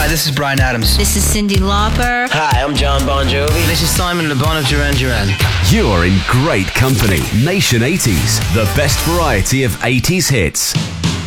Hi, this is Bryan Adams. This is Cyndi Lauper. Hi, I'm John Bon Jovi. This is Simon Le Bon of Duran Duran. You're in great company. Nation 80s, the best variety of 80s hits.